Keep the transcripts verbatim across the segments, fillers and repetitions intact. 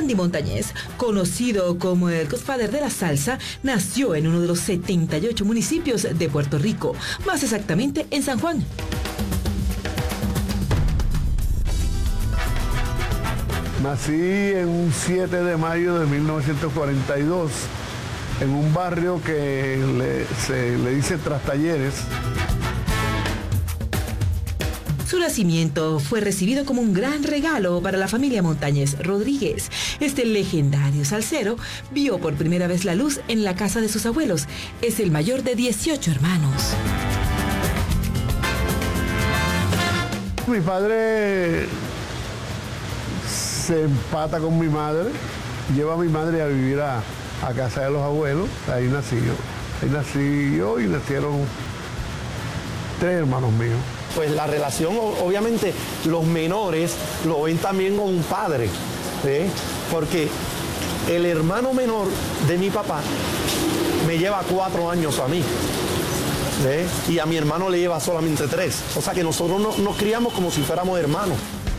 Andy Montañez, conocido como el Godfather de la salsa, nació en uno de los setenta y ocho municipios de Puerto Rico, más exactamente en San Juan. Nací en un siete de mayo de mil novecientos cuarenta y dos, en un barrio que le, se le dice Trastalleres. Su nacimiento fue recibido como un gran regalo para la familia Montañez Rodríguez. Este legendario salsero vio por primera vez la luz en la casa de sus abuelos. Es el mayor de dieciocho hermanos. Mi padre se empata con mi madre, lleva a mi madre a vivir a, a casa de los abuelos, ahí nací yo. Ahí nací yo y nacieron tres hermanos míos. Pues la relación, obviamente, los menores lo ven también con un padre, ¿sí? Porque el hermano menor de mi papá me lleva cuatro años a mí, ¿sí? Y a mi hermano le lleva solamente tres. O sea que nosotros no, nos criamos como si fuéramos hermanos.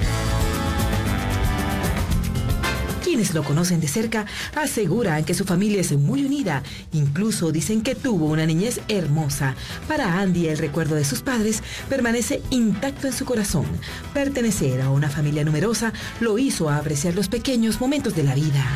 Quienes lo conocen de cerca aseguran que su familia es muy unida. Incluso dicen que tuvo una niñez hermosa. Para Andy, el recuerdo de sus padres permanece intacto en su corazón. Pertenecer a una familia numerosa lo hizo apreciar los pequeños momentos de la vida.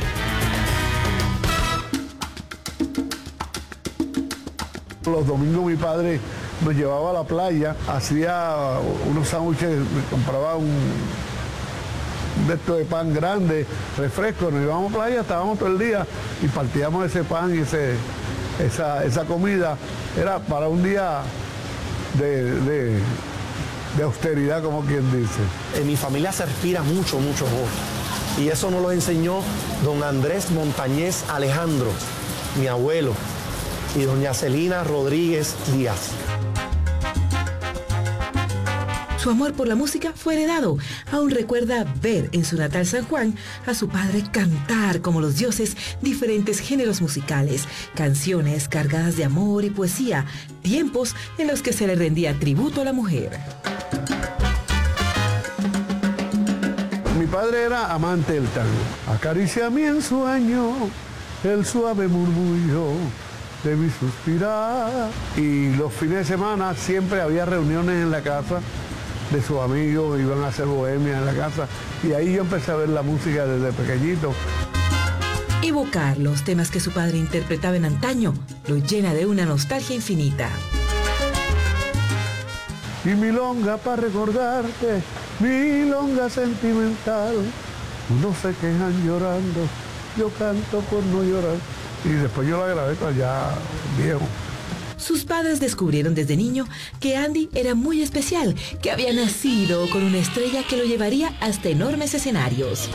Los domingos mi padre nos llevaba a la playa, hacía unos sándwiches, compraba un... de esto de pan grande, refresco, nos íbamos a la playa, estábamos todo el día y partíamos ese pan y ese, esa, esa comida. Era para un día de, de, de austeridad, como quien dice. En mi familia se respira mucho, mucho amor. Y eso nos lo enseñó don Andrés Montañez Alejandro, mi abuelo, y doña Celina Rodríguez Díaz. Su amor por la música fue heredado. Aún recuerda ver en su natal San Juan a su padre cantar como los dioses diferentes géneros musicales, canciones cargadas de amor y poesía, tiempos en los que se le rendía tributo a la mujer. Mi padre era amante del tango. Acaricia a mí en sueño el suave murmullo de mi suspirar. Y los fines de semana siempre había reuniones en la casa de sus amigos, iban a hacer bohemia en la casa, y ahí yo empecé a ver la música desde pequeñito. Evocar los temas que su padre interpretaba en antaño lo llena de una nostalgia infinita. Y milonga para recordarte, milonga sentimental, no se quejan llorando, yo canto por no llorar. Y después yo la grabé cuando ya viejo. Sus padres descubrieron desde niño que Andy era muy especial, que había nacido con una estrella que lo llevaría hasta enormes escenarios.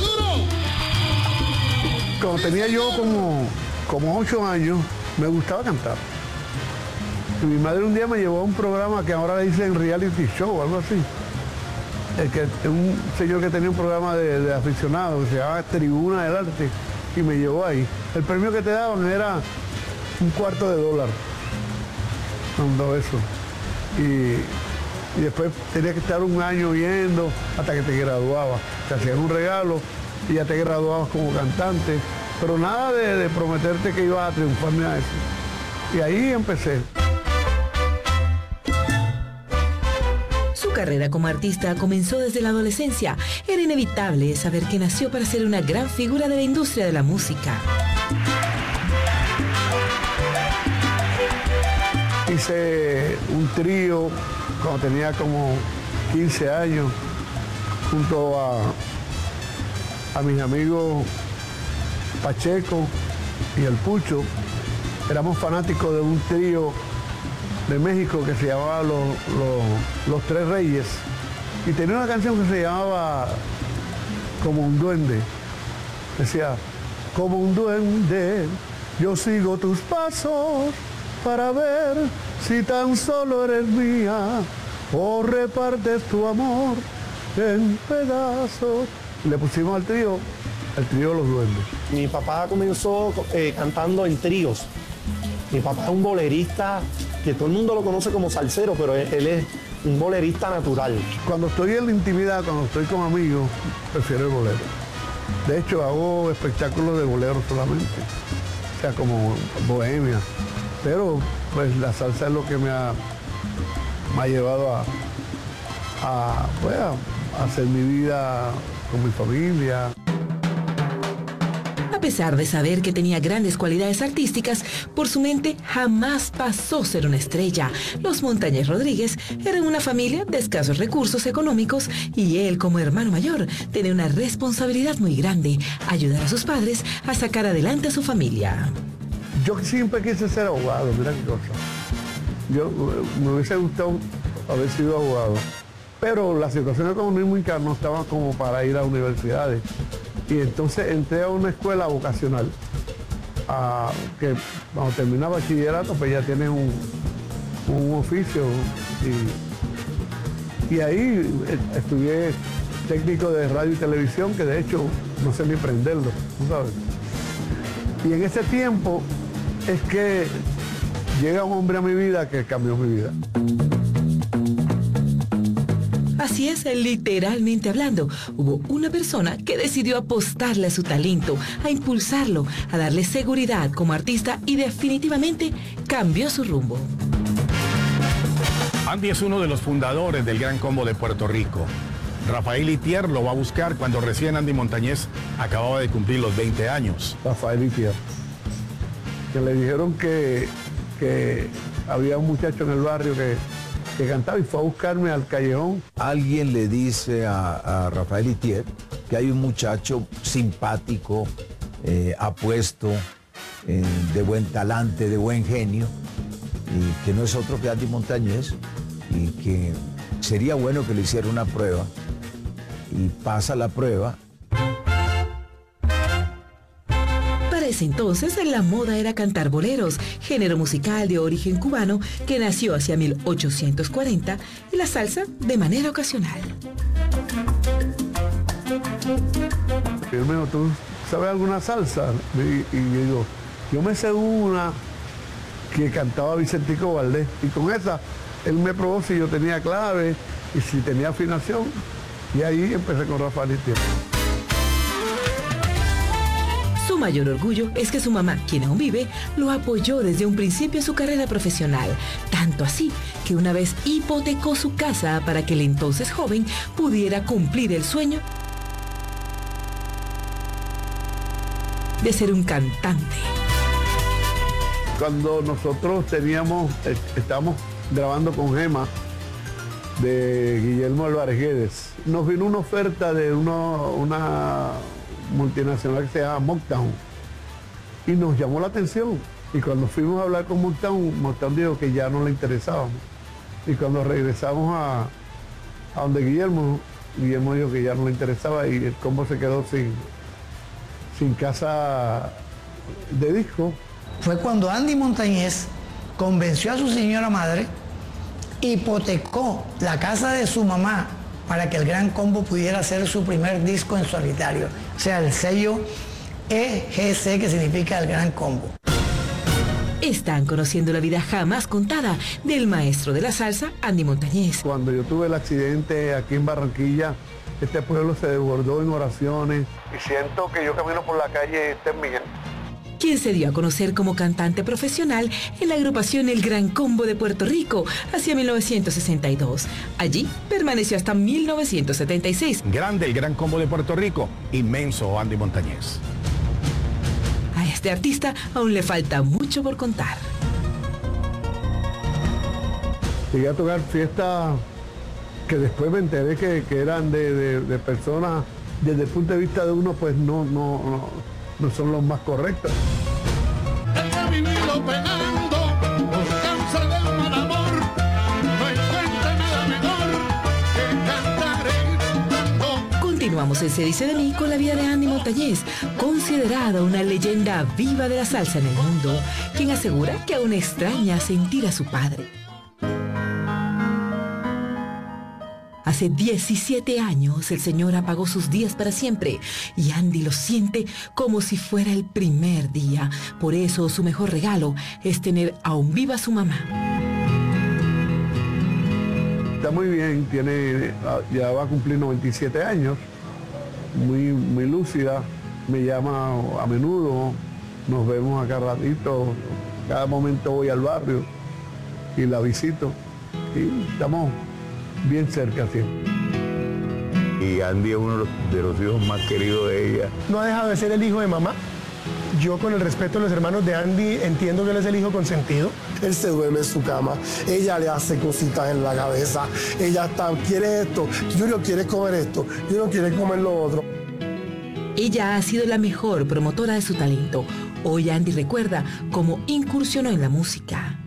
Cuando tenía yo como, como ocho años, me gustaba cantar. Y mi madre un día me llevó a un programa que ahora le dicen reality show o algo así. El que, un señor que tenía un programa de, de aficionados que se llamaba Tribuna del Arte, y me llevó ahí. El premio que te daban era un cuarto de dólar. Cuando eso. Y, y después tenía que estar un año viendo hasta que te graduabas. Te hacían un regalo y ya te graduabas como cantante. Pero nada de, de prometerte que ibas a triunfar ni a eso. Y ahí empecé. Su carrera como artista comenzó desde la adolescencia. Era inevitable saber que nació para ser una gran figura de la industria de la música. Hice un trío cuando tenía como quince años junto a, a mis amigos Pacheco y el Pucho. Éramos fanáticos de un trío de México que se llamaba Los, los, Los Tres Reyes, y tenía una canción que se llamaba Como un duende. Decía, como un duende, yo sigo tus pasos para ver si tan solo eres mía o repartes tu amor en pedazos. Y le pusimos al trío, el trío de Los Duendes. Mi papá comenzó eh, cantando en tríos. Mi papá es un bolerista que todo el mundo lo conoce como salsero, pero él, él es un bolerista natural. Cuando estoy en la intimidad, cuando estoy con amigos, prefiero el bolero. De hecho, hago espectáculos de bolero solamente, o sea, como bohemia. Pero pues la salsa es lo que me ha, me ha llevado a, a, pues, a hacer mi vida con mi familia. A pesar de saber que tenía grandes cualidades artísticas, por su mente jamás pasó ser una estrella. Los Montañez Rodríguez eran una familia de escasos recursos económicos y él, como hermano mayor, tenía una responsabilidad muy grande: ayudar a sus padres a sacar adelante a su familia. Yo siempre quise ser abogado, mira qué cosa. Yo me hubiese gustado haber sido abogado, pero la situación económica no estaba como para ir a universidades. Y entonces entré a una escuela vocacional, a, que cuando termina bachillerato pues ya tienes un, un oficio. Y, y ahí estudié técnico de radio y televisión, que de hecho no sé ni prenderlo, ¿tú sabes? Y en ese tiempo es que llega un hombre a mi vida que cambió mi vida. Así es, literalmente hablando, hubo una persona que decidió apostarle a su talento, a impulsarlo, a darle seguridad como artista y definitivamente cambió su rumbo. Andy es uno de los fundadores del Gran Combo de Puerto Rico. Rafael Itier lo va a buscar cuando recién Andy Montañez acababa de cumplir los veinte años. Rafael Itier, que le dijeron que, que había un muchacho en el barrio que que cantaba y fue a buscarme al callejón. Alguien le dice a, a Rafael Itier que hay un muchacho simpático, eh, apuesto, eh, de buen talante, de buen genio, y que no es otro que Andy Montañez, y que sería bueno que le hiciera una prueba, y pasa la prueba. Para ese entonces, la moda era cantar boleros, género musical de origen cubano que nació hacia mil ochocientos cuarenta, y la salsa de manera ocasional. Y él me dijo, ¿tú sabes alguna salsa? Y, y yo digo, yo me sé una que cantaba Vicentico Valdés, y con esa él me probó si yo tenía clave y si tenía afinación, y ahí empecé con Rafael Itier. Su mayor orgullo es que su mamá, quien aún vive, lo apoyó desde un principio en su carrera profesional, tanto así que una vez hipotecó su casa para que el entonces joven pudiera cumplir el sueño de ser un cantante. Cuando nosotros teníamos, eh, estábamos grabando con Gema, de Guillermo Álvarez Guedes, nos vino una oferta de uno, una multinacional que se llama Motown, y nos llamó la atención, y cuando fuimos a hablar con Motown, Motown dijo que ya no le interesábamos, y cuando regresamos a, a donde Guillermo, Guillermo dijo que ya no le interesaba, y el combo se quedó sin, sin casa de disco. Fue cuando Andy Montañez convenció a su señora madre, hipotecó la casa de su mamá para que el Gran Combo pudiera hacer su primer disco en solitario, o sea, el sello E G C, que significa el Gran Combo. Están conociendo la vida jamás contada del maestro de la salsa, Andy Montañez. Cuando yo tuve el accidente aquí en Barranquilla, este pueblo se desbordó en oraciones, y siento que yo camino por la calle, este es Miguel, quien se dio a conocer como cantante profesional en la agrupación El Gran Combo de Puerto Rico hacia mil novecientos sesenta y dos. Allí permaneció hasta mil novecientos setenta y seis. Grande el Gran Combo de Puerto Rico, inmenso Andy Montañez. A este artista aún le falta mucho por contar. Llegué a tocar fiestas que después me enteré que, que eran de, de, de personas, desde el punto de vista de uno, pues no, no, no no son los más correctos. He vivido penando por causa del mal amor, no encuentro nada mejor que cantar el tango. Continuamos en Se Dice de Mí con la vida de Andy Montañez, considerada una leyenda viva de la salsa en el mundo, quien asegura que aún extraña sentir a su padre. Hace diecisiete años el Señor apagó sus días para siempre y Andy lo siente como si fuera el primer día. Por eso su mejor regalo es tener aún viva a su mamá. Está muy bien, tiene, ya va a cumplir noventa y siete años muy, muy lúcida, me llama a menudo, nos vemos acá ratito, cada momento voy al barrio y la visito y estamos bien cerca siempre. Y Andy es uno de los hijos más queridos de ella. No ha dejado de ser el hijo de mamá. Yo, con el respeto de los hermanos de Andy, entiendo que él es el hijo consentido. Él se duerme en su cama, ella le hace cositas en la cabeza, ella está, quiere esto, Junior quiere comer esto, Junior quiere comer lo otro. Ella ha sido la mejor promotora de su talento. Hoy Andy recuerda cómo incursionó en la música.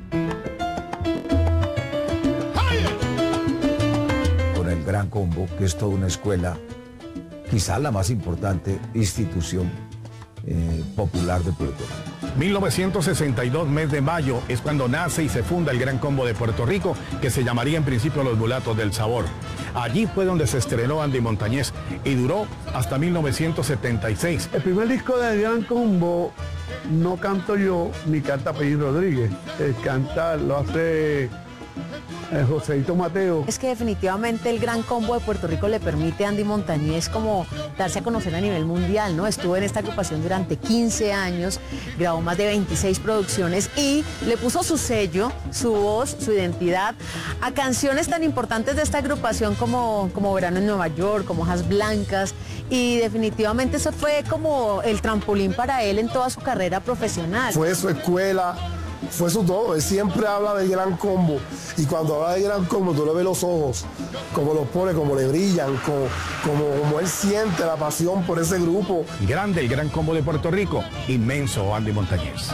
Con el Gran Combo, que es toda una escuela, quizá la más importante institución eh, popular de Puerto Rico. mil novecientos sesenta y dos, mes de mayo, es cuando nace y se funda el Gran Combo de Puerto Rico, que se llamaría en principio Los Mulatos del Sabor. Allí fue donde se estrenó Andy Montañez y duró hasta mil novecientos setenta y seis. El primer disco del Gran Combo no canto yo ni canta Pellín Rodríguez. El cantar lo hace eh, Joséito Mateo. Es que definitivamente el Gran Combo de Puerto Rico le permite a Andy Montañez como darse a conocer a nivel mundial, ¿no? Estuvo en esta agrupación durante quince años, grabó más de veintiséis producciones y le puso su sello, su voz, su identidad a canciones tan importantes de esta agrupación como, como Verano en Nueva York, como Hojas Blancas, y definitivamente eso fue como el trampolín para él en toda su carrera profesional. Fue su escuela, fue su todo. Él siempre habla del Gran Combo y cuando habla del Gran Combo tú le ves los ojos, como los pone, como le brillan, como, como, como él siente la pasión por ese grupo. Grande el Gran Combo de Puerto Rico, inmenso Andy Montañez.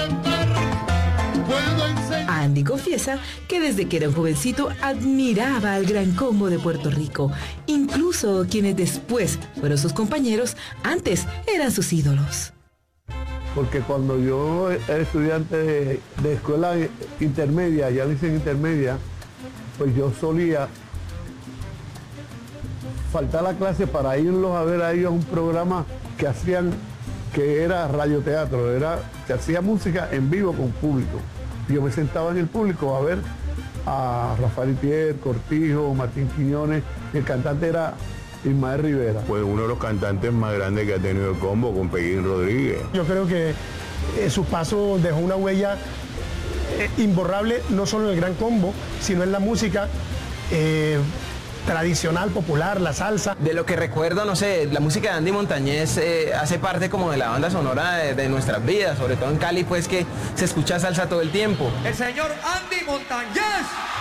Andy confiesa que desde que era un jovencito admiraba al Gran Combo de Puerto Rico. Incluso quienes después fueron sus compañeros, antes eran sus ídolos. Porque cuando yo era estudiante de, de escuela intermedia, ya dicen intermedia, pues yo solía faltar a la clase para irlos a ver a ellos un programa que hacían, que era radioteatro, era, se hacía música en vivo con público. Yo me sentaba en el público a ver a Rafael Itier, Cortijo, Martín Quiñones, el cantante era Ismael Rivera. Pues uno de los cantantes más grandes que ha tenido el Combo con Pellín Rodríguez. Yo creo que eh, su paso dejó una huella eh, imborrable, no solo en el Gran Combo, sino en la música eh, tradicional, popular, la salsa. De lo que recuerdo, no sé, la música de Andy Montañez eh, hace parte como de la banda sonora de, de nuestras vidas, sobre todo en Cali, pues que se escucha salsa todo el tiempo. El señor Andy Montañez.